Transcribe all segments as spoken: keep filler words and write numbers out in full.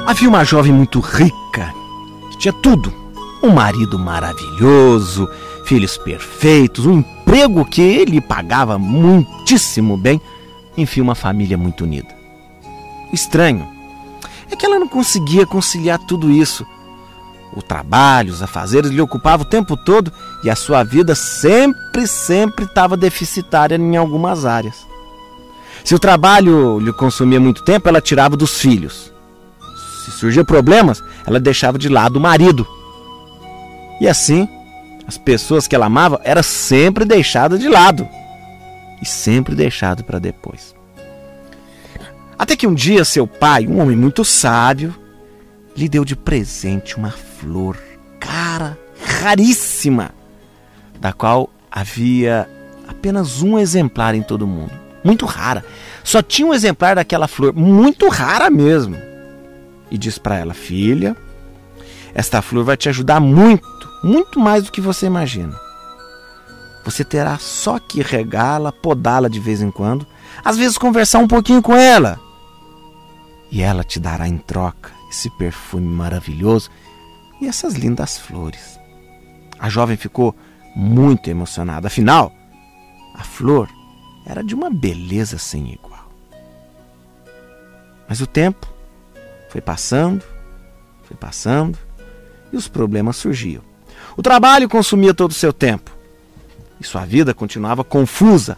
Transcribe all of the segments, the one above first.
Havia uma jovem muito rica, que tinha tudo. Um marido maravilhoso, filhos perfeitos, um emprego que lhe pagava muitíssimo bem, enfim, uma família muito unida. O estranho é que ela não conseguia conciliar tudo isso. O trabalho, os afazeres lhe ocupavam o tempo todo e a sua vida sempre, sempre estava deficitária em algumas áreas. Se o trabalho lhe consumia muito tempo, ela tirava dos filhos. Se surgiam problemas, ela deixava de lado o marido. E assim, as pessoas que ela amava eram sempre deixadas de lado. E sempre deixado para depois. Até que um dia seu pai, um homem muito sábio, lhe deu de presente uma flor cara, raríssima, da qual havia apenas um exemplar em todo o mundo. Muito rara. Só tinha um exemplar daquela flor, muito rara mesmo. E diz para ela: filha, esta flor vai te ajudar muito, muito mais do que você imagina. Você terá só que regá-la, podá-la de vez em quando, às vezes conversar um pouquinho com ela. E ela te dará em troca esse perfume maravilhoso e essas lindas flores. A jovem ficou muito emocionada. Afinal, a flor era de uma beleza sem igual. Mas o tempo foi passando, foi passando, e os problemas surgiam. O trabalho consumia todo o seu tempo. E sua vida continuava confusa.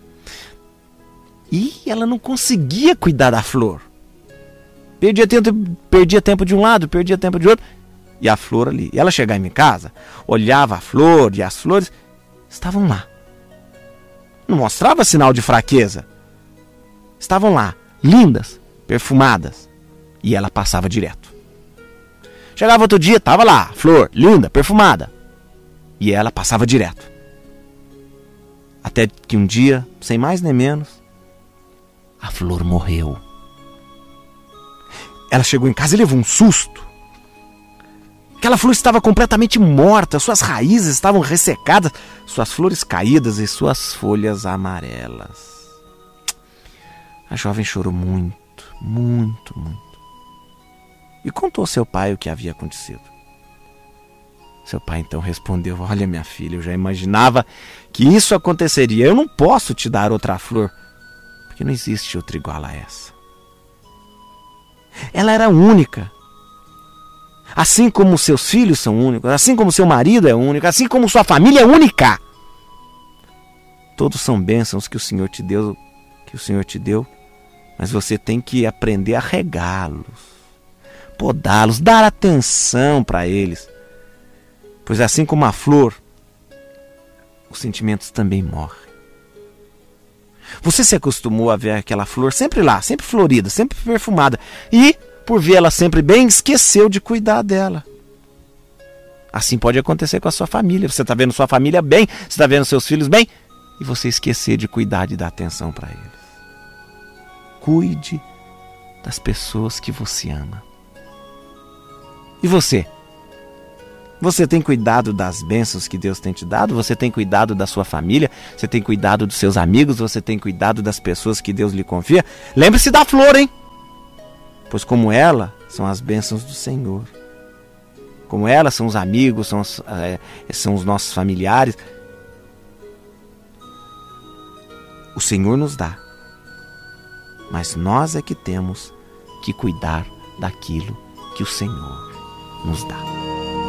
E ela não conseguia cuidar da flor. Perdia tempo, perdia tempo de um lado, perdia tempo de outro. E a flor ali. E ela chegava em casa, olhava a flor e as flores estavam lá. Não mostrava sinal de fraqueza. Estavam lá, lindas, perfumadas. E ela passava direto. Chegava outro dia, estava lá, flor, linda, perfumada. E ela passava direto. Até que um dia, sem mais nem menos, a flor morreu. Ela chegou em casa e levou um susto. Aquela flor estava completamente morta, suas raízes estavam ressecadas, suas flores caídas e suas folhas amarelas. A jovem chorou muito, muito, muito. E contou ao seu pai o que havia acontecido. Seu pai então respondeu: olha, minha filha, eu já imaginava que isso aconteceria. Eu não posso te dar outra flor, porque não existe outra igual a essa. Ela era única. Assim como seus filhos são únicos, assim como seu marido é único, assim como sua família é única. Todos são bênçãos que o Senhor te deu, que o Senhor te deu, mas você tem que aprender a regá-los, podá-los, dar atenção para eles. Pois assim como a flor, os sentimentos também morrem. Você se acostumou a ver aquela flor sempre lá, sempre florida, sempre perfumada. E, por ver ela sempre bem, esqueceu de cuidar dela. Assim pode acontecer com a sua família. Você está vendo sua família bem, você está vendo seus filhos bem, e você esquecer de cuidar e dar atenção para eles. Cuide das pessoas que você ama. E você? Você tem cuidado das bênçãos que Deus tem te dado? Você tem cuidado da sua família? Você tem cuidado dos seus amigos? Você tem cuidado das pessoas que Deus lhe confia? Lembre-se da flor, hein? Pois como ela, são as bênçãos do Senhor. Como ela, são os amigos, são os, é, são os nossos familiares. O Senhor nos dá. Mas nós é que temos que cuidar daquilo que o Senhor nos dá.